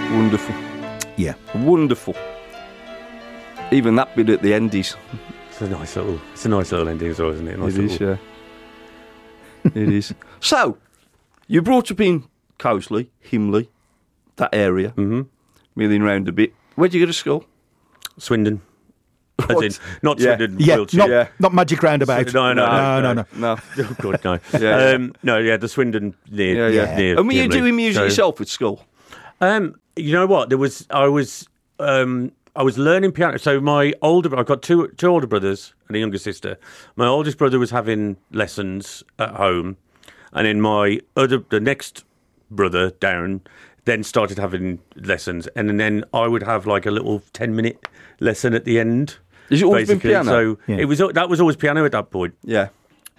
Wonderful. Yeah. Wonderful. Even that bit at the end is... It's a nice little ending as well, isn't it? It is, yeah. It is. So, you brought up in Cosley, Himley, that area, milling round a bit. Where'd you go to school? Swindon. As in, not Swindon, Yeah, Wiltshire. not Magic Roundabout. No. No. Oh, God, no. Yeah. The Swindon near. Yeah. near And were you Himley. doing music yourself at school? You know what? I was learning piano. So I've got two older brothers and a younger sister. My oldest brother was having lessons at home, and then the next brother, Darren, then started having lessons, and then I would have like a little 10-minute lesson at the end. Has it always been piano? So that was always piano at that point. Yeah.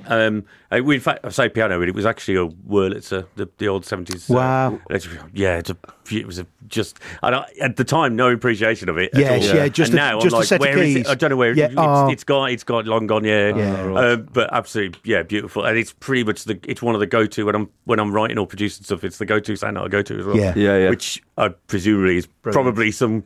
In fact, I say piano, but it was actually a Wurlitzer, the old 70s. Wow. It was at the time, no appreciation of it. Just and now just I'm a like, set of where is keys. it? I don't know where it's got long gone. But absolutely, beautiful, and it's pretty much it's one of the go-to when I'm writing or producing stuff. It's the go-to sound that I go to as well. Yeah. Which I presumably is probably some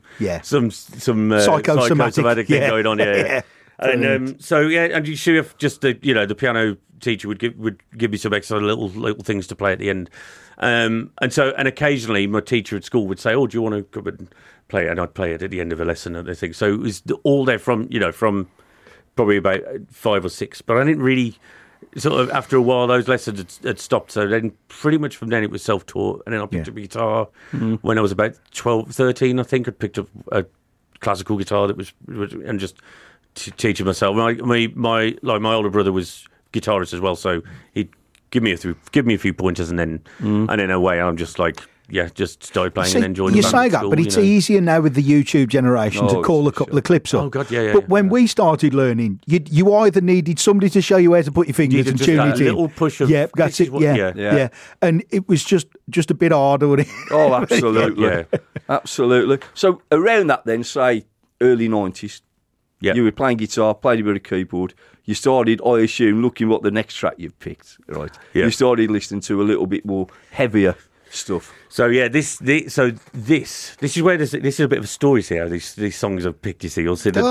psychosomatic thing going on. Yeah. And and you should have just the piano teacher would give me some extra little things to play at the end, and occasionally my teacher at school would say, "Oh, do you want to come and play?" And I'd play it at the end of a lesson and thing. So it was all there from probably about 5 or 6, but I didn't really sort of after a while those lessons had stopped. So then pretty much from then it was self-taught, and then I picked up a guitar when I was about 12, 13. I think I picked up a classical guitar that was and just teaching myself. My older brother was guitarist as well, so he'd give me a few pointers, and then away I'm just like just started playing and enjoying. You say that, but it's easier now with the YouTube generation to call a couple of clips up. Oh God, yeah. But when we started learning, you either needed somebody to show you how to put your fingers and tune it in. Little push of that's it. Yeah. And it was just a bit harder. Wasn't it? Oh, absolutely, absolutely. So around that, then, say early 90s. Yeah. You were playing guitar, played a bit of keyboard. You started, I assume, looking what the next track you've picked, right? Yeah. You started listening to a little bit more heavier stuff. So this is where this is a bit of a story here. These songs I've picked, you see, you'll see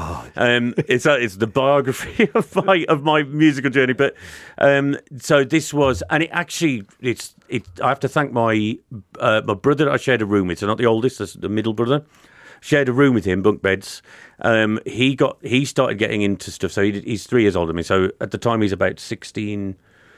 it's the biography of my musical journey. But so this was, and it actually I have to thank my brother that I shared a room with. So not the oldest, that's the middle brother. Shared a room with him, bunk beds. He started getting into stuff. So he's 3 years older than me. So at the time he's about 16,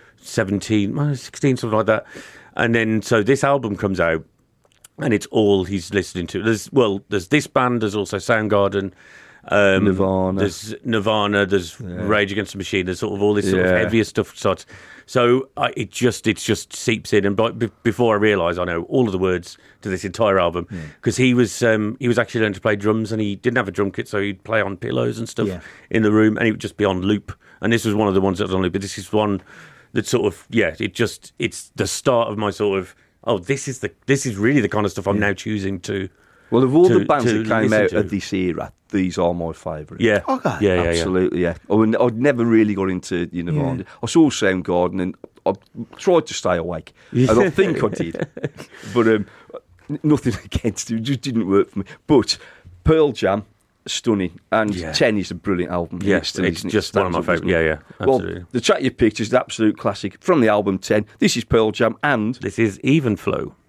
17, 16, something like that. And then so this album comes out, and it's all he's listening to. There's this band. There's also Soundgarden. Nirvana. There's Nirvana. There's Rage Against the Machine. There's sort of all this sort of heavier stuff. So it just seeps in, and before I realise, I know all of the words to this entire album, because he was actually learning to play drums, and he didn't have a drum kit, so he'd play on pillows and stuff in the room, and he would just be on loop. And this was one of the ones that was on loop, but this is one that sort of it's the start of my sort of this is really the kind of stuff I'm now choosing to. Well, of all the bands that came out of this era, these are my favourite. Yeah. Okay. Absolutely, yeah. I'd never really got into Nirvana. I saw Soundgarden, and I tried to stay awake. And I think I did. But nothing against it. It just didn't work for me. But Pearl Jam, stunning. And 10 is a brilliant album. Yes, it's just one of my favourites. Yeah, absolutely. Well, the track you picked is an absolute classic from the album 10. This is Pearl Jam, and... this is Even Flow.